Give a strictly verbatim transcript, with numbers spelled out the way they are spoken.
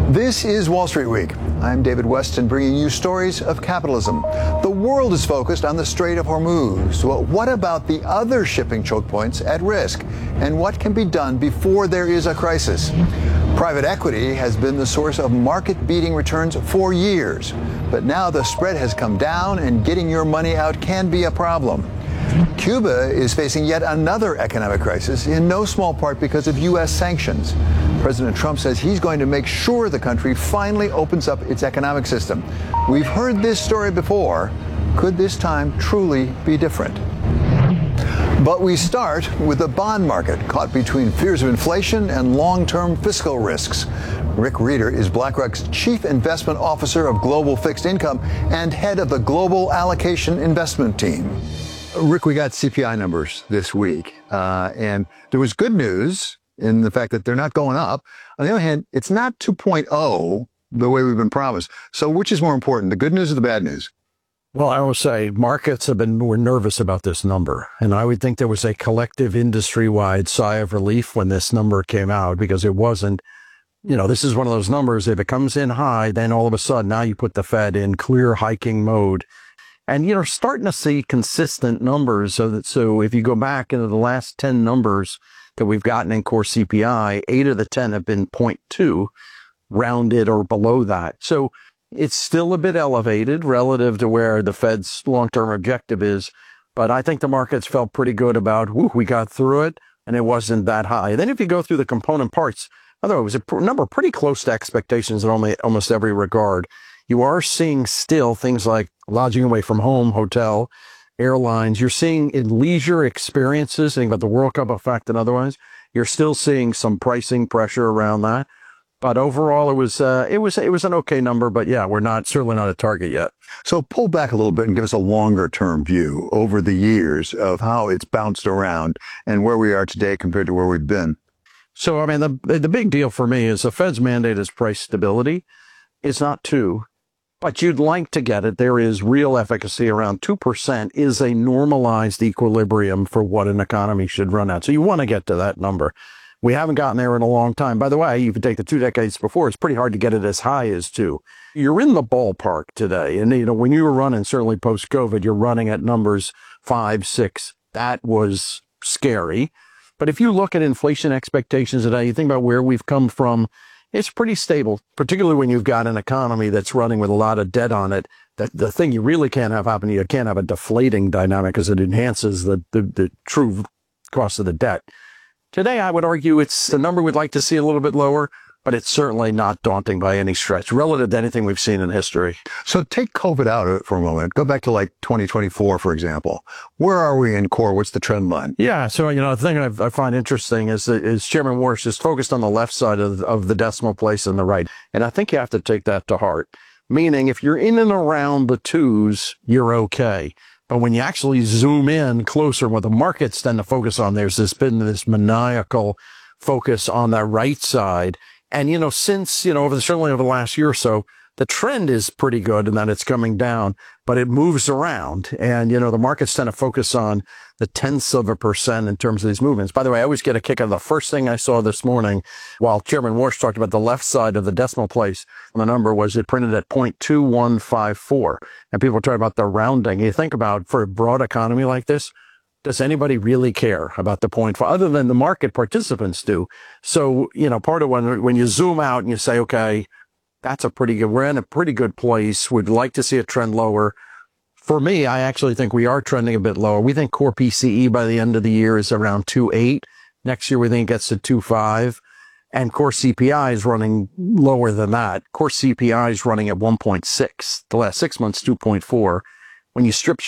This is Wall Street Week. I'm David Weston, bringing you stories of capitalism. The world is focused on the Strait of Hormuz. Well, what about the other shipping choke points at risk? And what can be done before there is a crisis? Private equity has been the source of market-beating returns for years. But now the spread has come down, and getting your money out can be a problem. Cuba is facing yet another economic crisis, in no small part because of U S sanctions. President Trump says he's going to make sure the country finally opens up its economic system. We've heard this story before. Could this time truly be different? But we start with the bond market, caught between fears of inflation and long-term fiscal risks. Rick Rieder is BlackRock's Chief Investment Officer of Global Fixed Income and head of the Global Allocation Investment Team. Rick, we got C P I numbers this week, uh, and there was good news in the fact that they're not going up. On the other hand, it's not two point oh the way we've been promised. So which is more important, the good news or the bad news? Well, I will say markets have been more nervous about this number. And I would think there was a collective industry-wide sigh of relief when this number came out, because it wasn't, you know, this is one of those numbers, if it comes in high, then all of a sudden now you put the Fed in clear hiking mode. And, you know, starting to see consistent numbers. So that, so if you go back into the last ten numbers that we've gotten in core C P I, eight of the ten have been zero point two, rounded or below that. So it's still a bit elevated relative to where the Fed's long-term objective is. But I think the markets felt pretty good about, whoo, we got through it, and it wasn't that high. And then if you go through the component parts, although it was a number pretty close to expectations in almost, almost every regard, you are seeing still things like lodging away from home, hotel, airlines. You're seeing in leisure experiences, think about the World Cup effect and otherwise, you're still seeing some pricing pressure around that. But overall, it was uh, it was it was an okay number. But yeah, we're not certainly not a target yet. So pull back a little bit and give us a longer term view over the years of how it's bounced around and where we are today compared to where we've been. So I mean, the the big deal for me is the Fed's mandate is price stability. It's not two. But you'd like to get it. There is real efficacy. Around two percent is a normalized equilibrium for what an economy should run at. So you want to get to that number. We haven't gotten there in a long time. By the way, if you take the two decades before, it's pretty hard to get it as high as two. You're in the ballpark today. And, you know, when you were running, certainly post-COVID, you're running at numbers five, six. That was scary. But if you look at inflation expectations today, you think about where we've come from, it's pretty stable, particularly when you've got an economy that's running with a lot of debt on it. That the thing you really can't have happen, you can't have a deflating dynamic because it enhances the, the, the true cost of the debt. Today, I would argue it's the number we'd like to see a little bit lower, but it's certainly not daunting by any stretch relative to anything we've seen in history. So take COVID out of it for a moment. Go back to like twenty twenty-four, for example. Where are we in core? What's the trend line? Yeah. So, you know, the thing I, I find interesting is, is Chairman Warsh is focused on the left side of, of the decimal place and the right. And I think you have to take that to heart. Meaning if you're in and around the twos, you're okay. But when you actually zoom in closer, what the markets tend to focus on, there's this been this maniacal focus on the right side. And, you know, since, you know, over the, certainly over the last year or so, the trend is pretty good in that it's coming down, but it moves around. And, you know, the markets tend to focus on the tenths of a percent in terms of these movements. By the way, I always get a kick out of the first thing I saw this morning while Chairman Warsh talked about the left side of the decimal place. The number was it printed at zero point two one five four. And people are talking about the rounding. You think about for a broad economy like this, does anybody really care about the point five other than the market participants do? So, you know, part of when, when you zoom out and you say, okay, that's a pretty good, we're in a pretty good place. We'd like to see a trend lower. For me, I actually think we are trending a bit lower. We think core P C E by the end of the year is around two point eight. Next year, we think it gets to two point five. And core C P I is running lower than that. Core C P I is running at one point six. The last six months, two point four. When you strip